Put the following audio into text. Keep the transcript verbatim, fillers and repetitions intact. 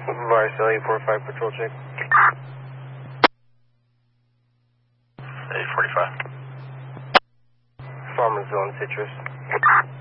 Varicel eight four five patrol check. eight forty-five. Farmer Zone Citrus.